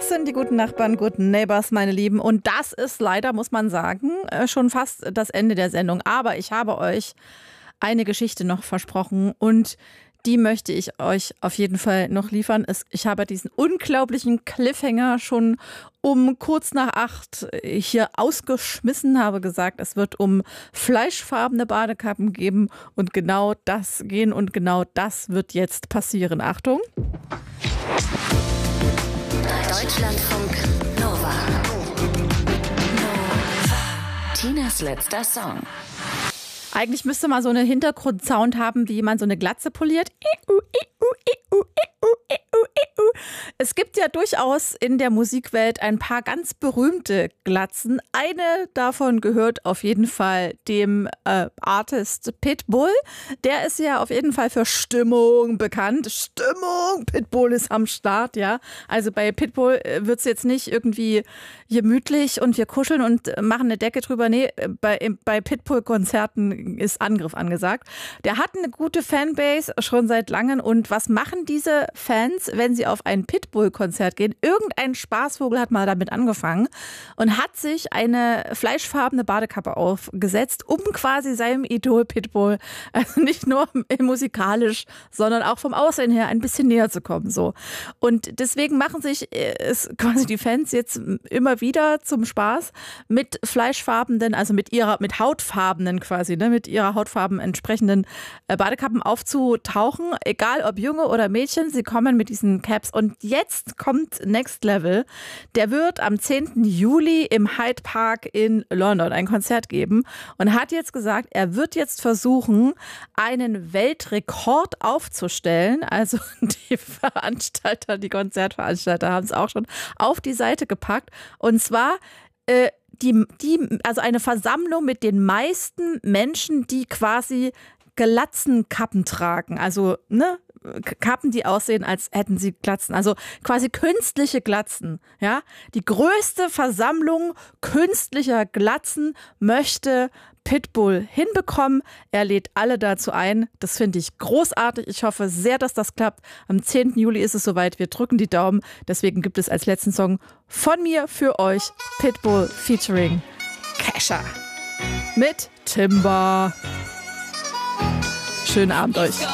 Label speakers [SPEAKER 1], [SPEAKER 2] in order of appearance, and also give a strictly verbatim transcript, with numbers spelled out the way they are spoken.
[SPEAKER 1] Das sind die guten Nachbarn, guten Neighbors, meine Lieben. Und das ist leider, muss man sagen, schon fast das Ende der Sendung. Aber ich habe euch eine Geschichte noch versprochen und die möchte ich euch auf jeden Fall noch liefern. Ich habe diesen unglaublichen Cliffhanger schon um kurz nach acht hier ausgeschmissen, habe gesagt, es wird um fleischfarbene Badekappen geben und genau das gehen und genau das wird jetzt passieren. Achtung!
[SPEAKER 2] Deutschlandfunk Nova. Tinas letzter Song.
[SPEAKER 1] Eigentlich müsste man so eine Hintergrundsound haben, wie man so eine Glatze poliert. Es gibt ja durchaus in der Musikwelt ein paar ganz berühmte Glatzen. Eine davon gehört auf jeden Fall dem äh, Artist Pitbull. Der ist ja auf jeden Fall für Stimmung bekannt. Stimmung! Pitbull ist am Start, ja. Also bei Pitbull wird es jetzt nicht irgendwie gemütlich und wir kuscheln und machen eine Decke drüber. Nee, bei, bei Pitbull-Konzerten ist Angriff angesagt. Der hat eine gute Fanbase schon seit langem. Und was machen diese Fans, wenn sie auf ein Pitbull-Konzert gehen? Irgendein Spaßvogel hat mal damit angefangen und hat sich eine fleischfarbene Badekappe aufgesetzt, um quasi seinem Idol Pitbull, also nicht nur musikalisch, sondern auch vom Aussehen her ein bisschen näher zu kommen. So. Und deswegen machen sich äh, quasi die Fans jetzt immer wieder zum Spaß mit fleischfarbenen, also mit ihrer, mit hautfarbenen quasi, ne, mit ihrer Hautfarben entsprechenden äh, Badekappen aufzutauchen, egal ob Junge oder Mädchen, sie kommen mit diesen Caps. Und jetzt kommt Next Level. Der wird am zehnten Juli im Hyde Park in London ein Konzert geben und hat jetzt gesagt, er wird jetzt versuchen, einen Weltrekord aufzustellen. Also die Veranstalter, die Konzertveranstalter haben es auch schon auf die Seite gepackt. Und zwar äh, die, die, also eine Versammlung mit den meisten Menschen, die quasi Glatzenkappen tragen. Also, ne, Kappen, die aussehen, als hätten sie Glatzen. Also quasi künstliche Glatzen. Ja, die größte Versammlung künstlicher Glatzen möchte Pitbull hinbekommen. Er lädt alle dazu ein. Das finde ich großartig. Ich hoffe sehr, dass das klappt. Am zehnten Juli ist es soweit. Wir drücken die Daumen. Deswegen gibt es als letzten Song von mir für euch Pitbull featuring Kesha mit Timber. Schönen Abend euch.